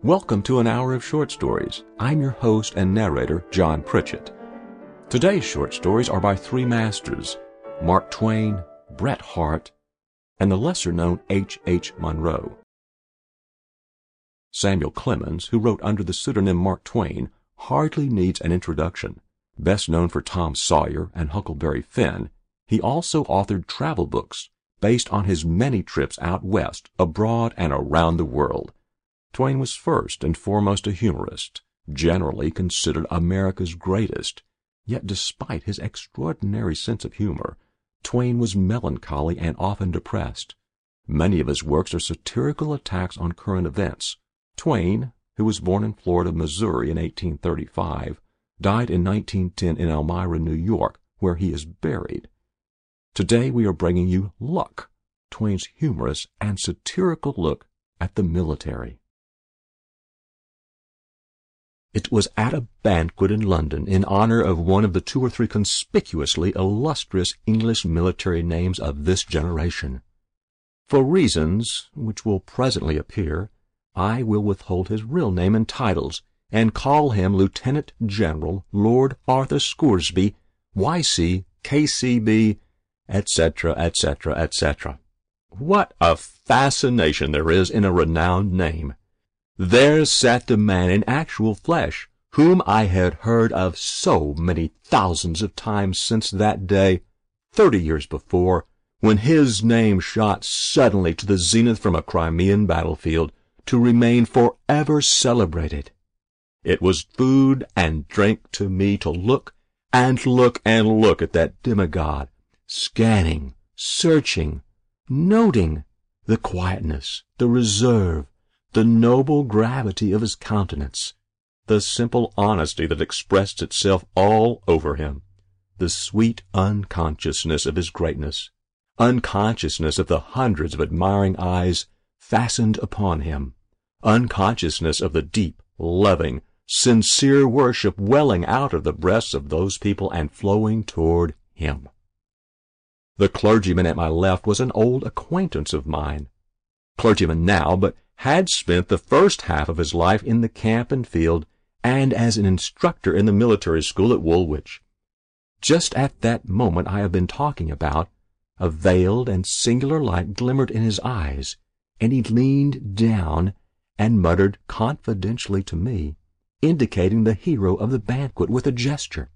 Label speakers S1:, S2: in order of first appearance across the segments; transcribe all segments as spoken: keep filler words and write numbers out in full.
S1: Welcome to an hour of short stories. I'm your host and narrator, John Pritchett. Today's short stories are by three masters, Mark Twain, Bret Harte, and the lesser-known H H Munro. Samuel Clemens, who wrote under the pseudonym Mark Twain, hardly needs an introduction. Best known for Tom Sawyer and Huckleberry Finn, he also authored travel books based on his many trips out west, abroad, and around the world. Twain was first and foremost a humorist, generally considered America's greatest. Yet despite his extraordinary sense of humor, Twain was melancholy and often depressed. Many of his works are satirical attacks on current events. Twain, who was born in Florida, Missouri in eighteen thirty-five, died in nineteen ten in Elmira, New York, where he is buried. Today we are bringing you Luck, Twain's humorous and satirical look at the military. It was at a banquet in London in honor of one of the two or three conspicuously illustrious English military names of this generation. For reasons which will presently appear, I will withhold his real name and titles, and call him Lieutenant General Lord Arthur Scoresby, Y C, K C B, et cetera, et cetera, et cetera. What a fascination there is in a renowned name! There sat the man in actual flesh, whom I had heard of so many thousands of times since that day, thirty years before, when his name shot suddenly to the zenith from a Crimean battlefield, to remain forever celebrated. It was food and drink to me to look and look and look at that demigod, scanning, searching, noting the quietness, the reserve, the noble gravity of his countenance, the simple honesty that expressed itself all over him, the sweet unconsciousness of his greatness, unconsciousness of the hundreds of admiring eyes fastened upon him, unconsciousness of the deep, loving, sincere worship welling out of the breasts of those people and flowing toward him. The clergyman at my left was an old acquaintance of mine, clergyman now, but had spent the first half of his life in the camp and field and as an instructor in the military school at Woolwich. Just at that moment I have been talking about, a veiled and singular light glimmered in his eyes, and he leaned down and muttered confidentially to me, indicating the hero of the banquet with a gesture.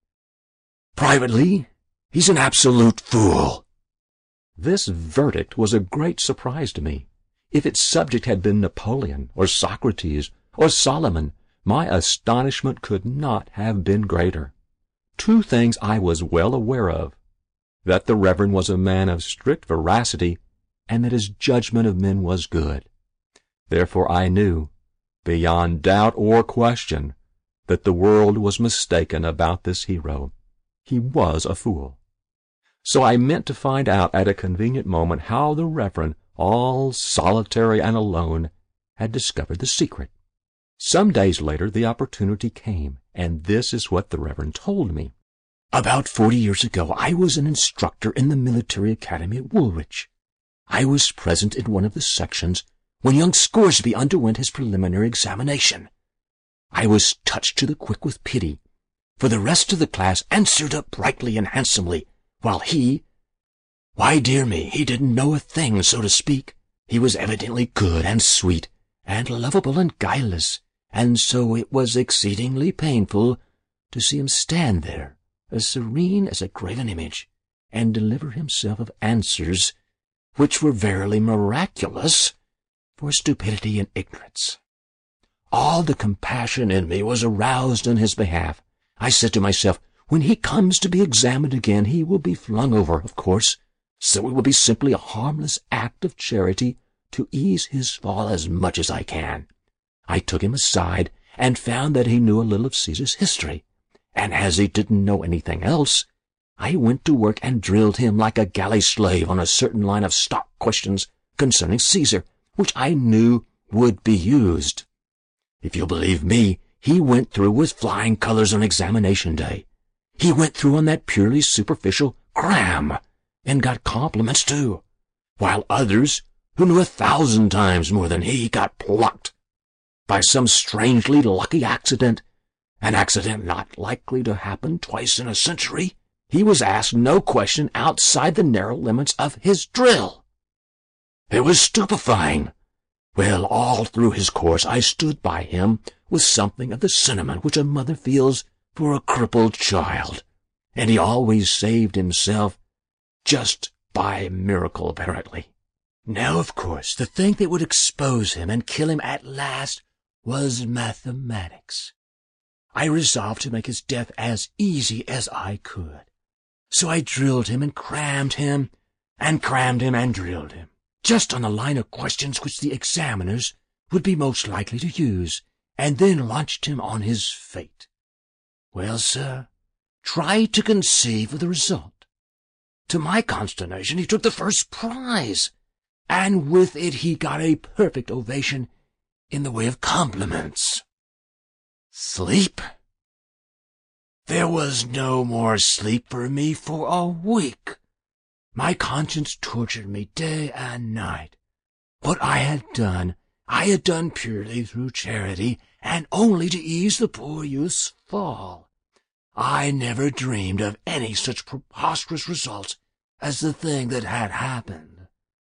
S1: "Private Lee, he's an absolute fool." This verdict was a great surprise to me. If its subject had been Napoleon, or Socrates, or Solomon, my astonishment could not have been greater. Two things I was well aware of: that the Reverend was a man of strict veracity, and that his judgment of men was good. Therefore I knew, beyond doubt or question, that the world was mistaken about this hero. He was a fool. So I meant to find out at a convenient moment how the Reverend, all solitary and alone, had discovered the secret. Some days later the opportunity came, and this is what the Reverend told me. "About forty years ago I was an instructor in the military academy at Woolwich. I was present in one of the sections when young Scoresby underwent his preliminary examination. I was touched to the quick with pity, for the rest of the class answered up brightly and handsomely, while he, why, dear me, he didn't know a thing, so to speak. He was evidently good and sweet, and lovable and guileless, and so it was exceedingly painful to see him stand there, as serene as a graven image, and deliver himself of answers which were verily miraculous for stupidity and ignorance. All the compassion in me was aroused in his behalf. I said to myself, when he comes to be examined again, he will be flung over, of course, so it will be simply a harmless act of charity to ease his fall as much as I can. I took him aside and found that he knew a little of Caesar's history, and as he didn't know anything else, I went to work and drilled him like a galley slave on a certain line of stock questions concerning Caesar, which I knew would be used. If you'll believe me, he went through with flying colors on examination day. He went through on that purely superficial cram, and got compliments too, while others, who knew a thousand times more than he, got plucked. by some strangely lucky accident, an accident not likely to happen twice in a century, he was asked no question outside the narrow limits of his drill. It was stupefying. Well, all through his course I stood by him with something of the sentiment which a mother feels for a crippled child, and he always saved himself just by miracle, apparently. Now, of course, the thing that would expose him and kill him at last was mathematics. I resolved to make his death as easy as I could. So I drilled him and crammed him, and crammed him and drilled him, just on the line of questions which the examiners would be most likely to use, and then launched him on his fate. Well, sir, try to conceive of the result. To my consternation, he took the first prize, and with it he got a perfect ovation in the way of compliments. Sleep? There was no more sleep for me for a week. My conscience tortured me day and night. What I had done, I had done purely through charity, and only to ease the poor youth's fall. I never dreamed of any such preposterous results as the thing that had happened.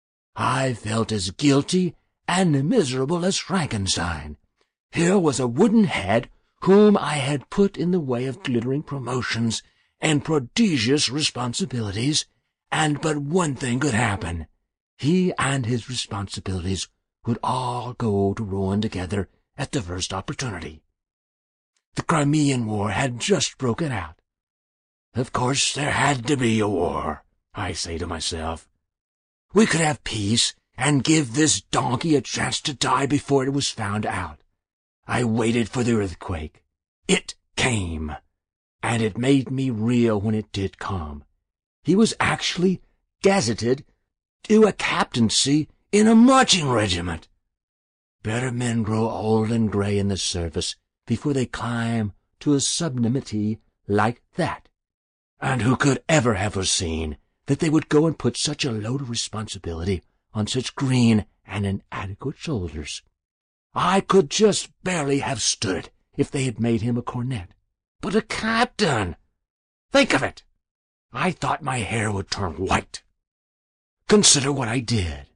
S1: I felt as guilty and miserable as Frankenstein. Here was a wooden head whom I had put in the way of glittering promotions and prodigious responsibilities, and but one thing could happen. He and his responsibilities would all go to ruin together at the first opportunity. The Crimean War had just broken out. Of course, there had to be a war, I say to myself. We could have peace and give this donkey a chance to die before it was found out. I waited for the earthquake. It came, and it made me reel when it did come. He was actually gazetted to a captaincy in a marching regiment. Better men grow old and gray in the service before they climb to a sublimity like that. And who could ever have foreseen that they would go and put such a load of responsibility on such green and inadequate shoulders? I could just barely have stood it if they had made him a cornet. But a captain! Think of it! I thought my hair would turn white. Consider what I did.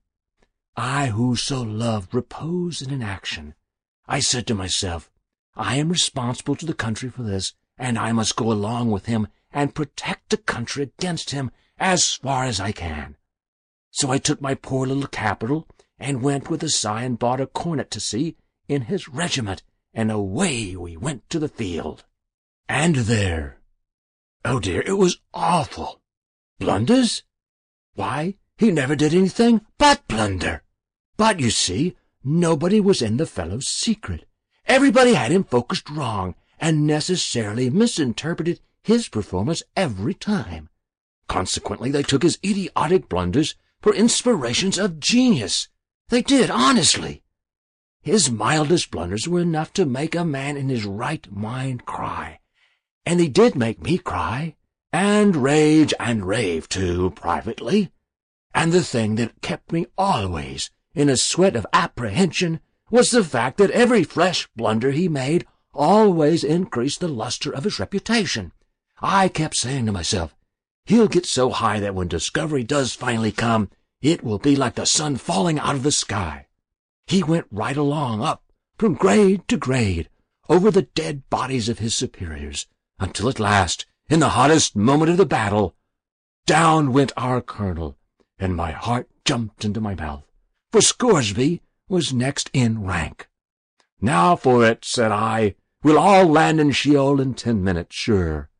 S1: I who so loved repose and inaction. I said to myself, I am responsible to the country for this, and I must go along with him and protect the country against him as far as I can. So I took my poor little capital and went with a sigh and bought a cornetcy in his regiment, and away we went to the field. And there, oh dear, it was awful. Blunders? Why, he never did anything but blunder. But, you see, nobody was in the fellow's secret. Everybody had him focused wrong, and necessarily misinterpreted his performance every time. Consequently, they took his idiotic blunders for inspirations of genius. They did, honestly. His mildest blunders were enough to make a man in his right mind cry. And he did make me cry, and rage and rave, too, privately. And the thing that kept me always in a sweat of apprehension was the fact that every fresh blunder he made always increased the luster of his reputation. I kept saying to myself, he'll get so high that when discovery does finally come, it will be like the sun falling out of the sky. He went right along up, from grade to grade, over the dead bodies of his superiors, until at last, in the hottest moment of the battle, down went our colonel, and my heart jumped into my mouth, for Scoresby was next in rank. Now for it, said I. We'll all land in Sheol in ten minutes, sure.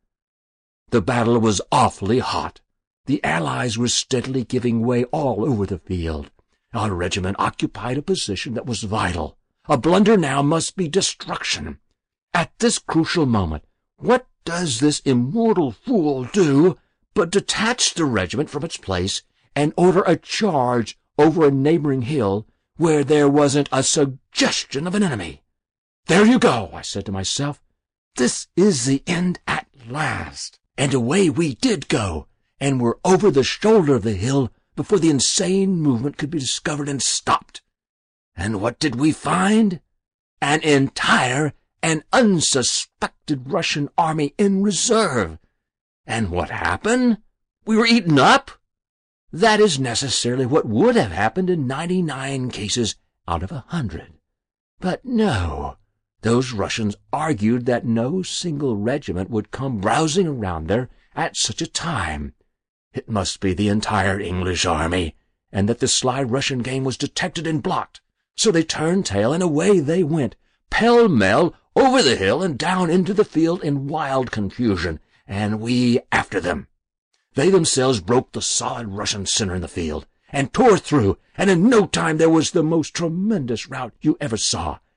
S1: The battle was awfully hot. The Allies were steadily giving way all over the field. Our regiment occupied a position that was vital. A blunder now must be destruction. At this crucial moment, what does this immortal fool do but detach the regiment from its place and order a charge over a neighboring hill where there wasn't a suggestion of an enemy? There you go, I said to myself. This is the end at last. And away we did go, and were over the shoulder of the hill before the insane movement could be discovered and stopped. And what did we find? an entire and unsuspected Russian army in reserve. And what happened? We were eaten up? That is necessarily what would have happened in ninety-nine cases out of a hundred. But no, those Russians argued that no single regiment would come browsing around there at such a time. It must be the entire English army, and that the sly Russian game was detected and blocked. So they turned tail, and away they went, pell-mell, over the hill and down into the field in wild confusion, and we after them. They themselves broke the solid Russian center in the field, and tore through, and in no time there was the most tremendous rout you ever saw.